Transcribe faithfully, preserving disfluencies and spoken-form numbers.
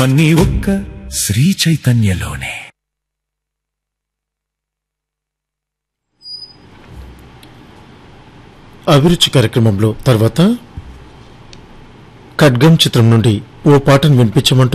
అన్నీ ఒక్క శ్రీ చైతన్యలోనే. అభిరుచి కార్యక్రమంలో తర్వాత ఖడ్గం చిత్రం నుండి ఓ పాటను వినిపించమంటూ